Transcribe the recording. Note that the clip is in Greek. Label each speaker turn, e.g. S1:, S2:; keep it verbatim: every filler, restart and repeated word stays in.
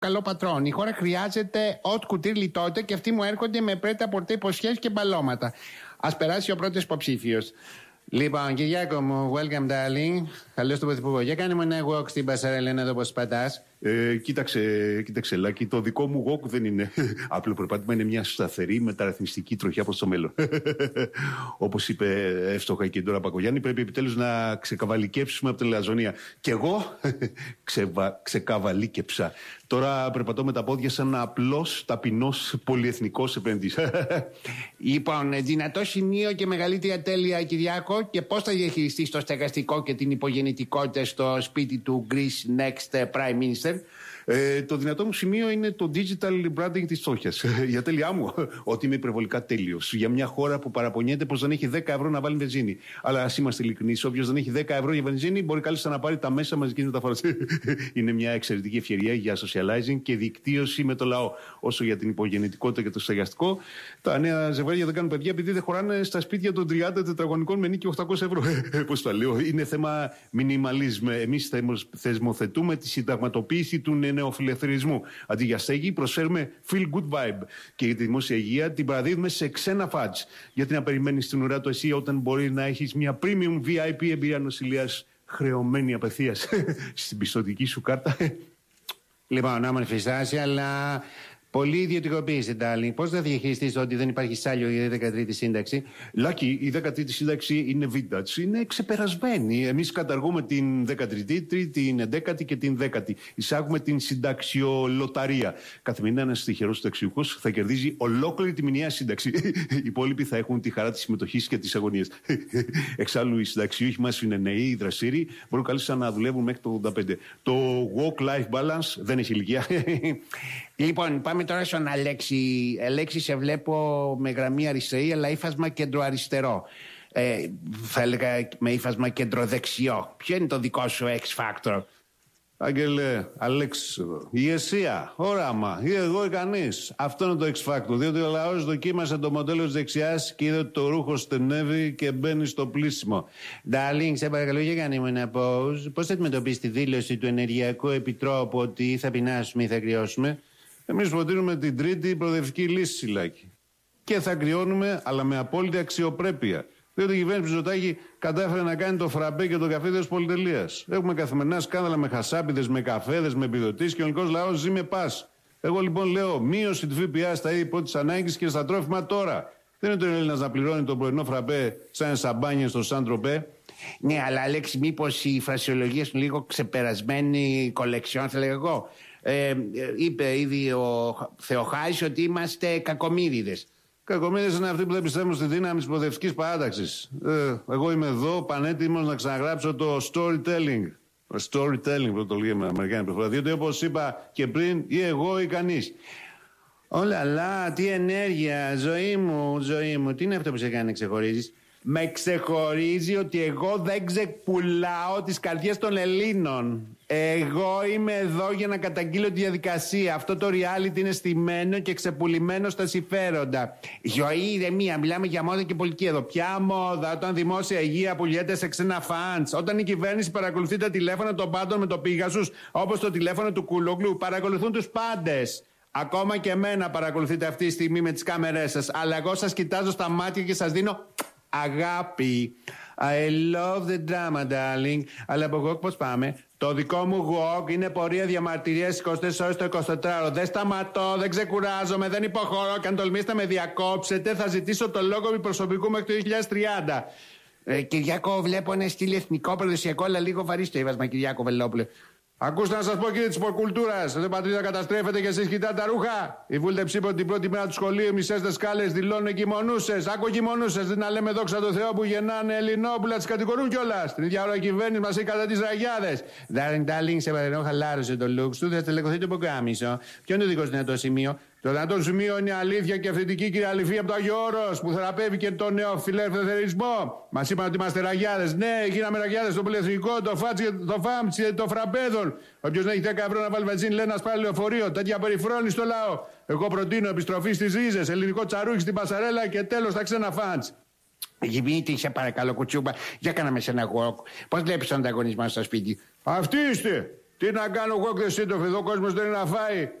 S1: Καλό πατρόν. Η χώρα χρειάζεται ό,τι κουτίρ λιτότητα και αυτοί μου έρχονται με πρέτα πορτέ υποσχέσεις και μπαλώματα. Ας περάσει ο πρώτος υποψήφιος. Λοιπόν, Κυριάκο μου, welcome darling. Καλώς τον Πρωθυπουργό. Για κάνε μου ένα walk στην Πασαρέλα να δω πως πατάς.
S2: Ε, κοίταξε, κοίταξε, Λάκη, το δικό μου walk δεν είναι απλό περπάτημα, είναι μια σταθερή μεταρρυθμιστική τροχιά προς το μέλλον. Όπως είπε εύστοχα και η Ντόρα Πακογιάννη, πρέπει επιτέλους να ξεκαβαλικέψουμε από τη λαζονία. Κι εγώ ξεβα, ξεκαβαλίκεψα. Τώρα περπατώ με τα πόδια σαν ένα απλός, ταπεινός, πολυεθνικός επενδυτής.
S1: Λοιπόν, δυνατό σημείο και μεγαλύτερη ατέλεια, Κυριάκο, και πώς θα διαχειριστείς το στεγαστικό και την υπογεννητικότητα στο σπίτι του Greece Next Prime Minister.
S2: Ε, το δυνατό μου σημείο είναι το digital branding της φτώχειας. Η ατέλειά μου, ότι είμαι υπερβολικά τέλειος. Για μια χώρα που παραπονιέται πως δεν έχει δέκα ευρώ να βάλει βενζίνη. Αλλά ας είμαστε ειλικρινείς, όποιος δεν έχει δέκα ευρώ για βενζίνη μπορεί κάλλιστα να πάρει τα μέσα μαζικής μεταφοράς. Είναι μια εξαιρετική ευκαιρία για socializing και δικτύωση με το λαό. Όσο για την υπογεννητικότητα και το στεγαστικό, τα νέα ζευγάρια δεν κάνουν παιδιά επειδή δεν χωράνε στα σπίτια των τριάντα τετραγωνικών με νίκη οκτακόσια ευρώ. Πώς το λέω, είναι θέμα minimalism. Εμείς θεσμοθετούμε τη συνταγματοποίηση του νεοφιλελευθερισμού. Αντί για στέγη, προσφέρουμε feel good vibe. Και για τη δημόσια υγεία την παραδίδουμε σε ξένα φάτς. Γιατί να περιμένεις την ουρά του εσύ όταν μπορεί να έχεις μια premium βι άι πι εμπειρία νοσηλείας χρεωμένη απευθείας στην πιστωτική σου κάρτα.
S1: Λοιπόν, να μανιφιστάσει, αλλά πολύ ιδιωτικοποίηση, Ντάρλινγκ. Πώς θα διαχειριστείς ότι δεν υπάρχει σάλιο για τη δεκατρίτη σύνταξη?
S2: Λάκη, η δεκατρίτη σύνταξη είναι vintage, είναι ξεπερασμένη. Εμείς καταργούμε την δεκατρίτη, την εντέκατη και την δέκατη. Εισάγουμε την συνταξιολοταρία. Καθημερινά ένας τυχερός συνταξιούχος θα κερδίζει ολόκληρη τη μηνιαία σύνταξη. Οι υπόλοιποι θα έχουν τη χαρά της συμμετοχής και της αγωνίας. Εξάλλου, οι συνταξιούχοι μας είναι νέοι, δραστήριοι, μπορούν καλύτερα να δουλεύουν μέχρι το ογδόντα πέντε. Το work-life balance δεν έχει ηλικία.
S1: Λοιπόν, πάμε τώρα στον Αλέξη. Αλέξη, σε βλέπω με γραμμή αριστερή, αλλά ύφασμα κεντροαριστερό. Ε, θα έλεγα με ύφασμα κεντροδεξιό. Ποιο είναι το δικό σου X Factor?
S2: Άγγελε, Αλέξη, ηγεσία, όραμα, ή εγώ ή κανείς. Αυτό είναι το X Factor. Διότι ο λαός δοκίμασε το μοντέλο της δεξιάς και είδε ότι το ρούχο στενεύει και μπαίνει στο πλήσιμο.
S1: Darling, σε παρακαλώ, για κάνε μου ένα pause. Πώς θα αντιμετωπίσεις τη δήλωση του Ενεργειακού Επιτρόπου ότι θα πεινάσουμε ή θα κρυώσουμε?
S2: Εμείς προτείνουμε την τρίτη προοδευτική λύση, Σιλάκη. Και θα κρυώνουμε, αλλά με απόλυτη αξιοπρέπεια. Διότι η κυβέρνηση Μητσοτάκη κατάφερε να κάνει το φραμπέ και το καφέ της πολυτελείας. Έχουμε καθημερινά σκάνδαλα με χασάπιδες, με καφέδες, με επιδοτήσεις και ο ελληνικός λαός ζει με πας. Εγώ λοιπόν λέω μείωση του ΦΠΑ στα είδη πρώτης ανάγκης και στα τρόφιμα τώρα. Δεν είναι το Έλληνας να πληρώνει το πρωινό φραμπέ σαν σαμπάνια στο Σαν Τροπέ.
S1: Ναι, αλλά Αλέξη, μήπως η φρασιολογία σου λίγο ξεπερασμένη κολεξιόν, θα λέγω εγώ. Ε, είπε ήδη ο Θεοχάρης ότι είμαστε κακομοίριδες.
S2: Κακομοίριδες είναι αυτοί που δεν πιστεύουν στη δύναμη της προοδευτικής παράταξης. Ε, εγώ είμαι εδώ πανέτοιμος να ξαναγράψω το storytelling. Storytelling πρωτολογία με Αμερικάνικη προφορά. Διότι όπως είπα και πριν, ή εγώ ή κανείς.
S1: Όλα, αλλά τι ενέργεια, ζωή μου, ζωή μου. Τι είναι αυτό που σε κάνει να ξεχωρίζεις? Με ξεχωρίζει ότι εγώ δεν ξεπουλάω τις καρδιές των Ελλήνων. Εγώ είμαι εδώ για να καταγγείλω τη διαδικασία. Αυτό το reality είναι στημένο και ξεπουλημένο στα συμφέροντα. Ζωή, ηρεμία, μιλάμε για μόδα και πολιτική εδώ. Ποια μόδα, όταν δημόσια υγεία πουλιέται σε ξένα φαντς, όταν η κυβέρνηση παρακολουθεί τα τηλέφωνα των πάντων με το Πίγασους, όπως το τηλέφωνο του Κούλογλου, παρακολουθούν τους πάντες. Ακόμα και εμένα παρακολουθείτε αυτή τη στιγμή με τις κάμερές σας. Αλλά εγώ σας κοιτάζω στα μάτια και σας δίνω αγάπη. I love the drama, darling. Αλλά από εγώ πώς πάμε? Το δικό μου walk είναι πορεία διαμαρτυρίας είκοσι τέσσερις ώρες το εικοσιτετράωρο. Δεν σταματώ, δεν ξεκουράζομαι, δεν υποχωρώ. Και αν τολμήσετε με διακόψετε, θα ζητήσω το λόγο μη προσωπικού μέχρι το δύο χιλιάδες τριάντα. Ε, Κυριάκο, βλέπω ένα στυλ εθνικό παραδοσιακό, αλλά λίγο βαρύ στο ύβασμα, Κυριάκο Βελόπουλε.
S2: Ακούστε να σας πω, κύριε της υποκουλτούρας, εδώ πατρίδα καταστρέφεται και εσείς κοιτάτε τα ρούχα. Η βούλτεψη είπε ότι την πρώτη μέρα του σχολείου μισές δασκάλες δηλώνουν κοιμονούσες. Άκου κοιμονούσες, δεν να λέμε δόξα τω Θεώ που γεννάνε Ελληνόπουλα, τις κατηγορούν κιόλας. Την ίδια ώρα η κυβέρνηση μας έχει κατά τις ραγιάδες.
S1: Darling, darling, σε παρενώ, χαλάρωσε το looks του, θα τελεχωθεί το ποκάμισο. Ποιο είναι το δικό σου δυνατό σημείο?
S2: Το δυνατό σημείο είναι αλήθεια και αυθεντική κυριαλυφή από το Άγιο Όρος που θεραπεύει και τον νεοφιλελευθερισμό. Μας είπαν ότι είμαστε ραγιάδες. Ναι, γίναμε ραγιάδες στο πολυεθνικό, το φάτσι, το φάμτσι, το φραμπέδον. Όποιος δεν έχει δέκα ευρώ να βάλει βενζίνη, λέει να σπάει λεωφορείο. Τέτοια περιφρόνη στο λαό. Εγώ προτείνω επιστροφή στις ρίζες, ελληνικό τσαρούχι στην Πασαρέλα και τέλος τα ξένα φαντς.
S1: Δημήτρη, σε παρακαλώ, κουτσούμπα, για κάναμε σε ένα walk. Πώς βλέπεις τον ανταγωνισμό στο σπίτι?
S2: Αυτοί είστε.
S1: Τι να κάνω εγώ και σύντοφ, εδώ ο κόσμος δεν είναι να φάει.